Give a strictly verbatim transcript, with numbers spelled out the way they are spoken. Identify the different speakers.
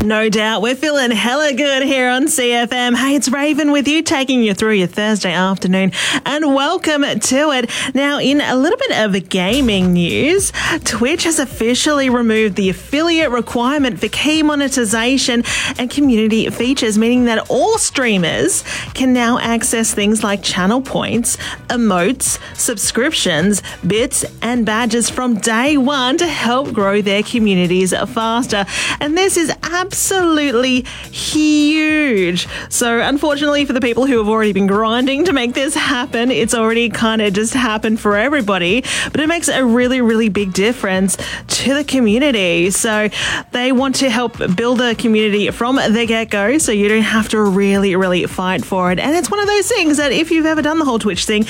Speaker 1: No doubt. We're feeling hella good here on C F M. Hey, it's Raven with you, taking you through your Thursday afternoon, and welcome to it. Now, in a little bit of gaming news, Twitch has officially removed the affiliate requirement for key monetization and community features, meaning that all streamers can now access things like channel points, emotes, subscriptions, bits, and badges from day one to help grow their communities faster. And this is absolutely huge. So unfortunately for the people who have already been grinding to make this happen, it's already kind of just happened for everybody, but it makes a really, really big difference to the community. So they want to help build a community from the get-go so you don't have to really, really fight for it. And it's one of those things that if you've ever done the whole Twitch thing,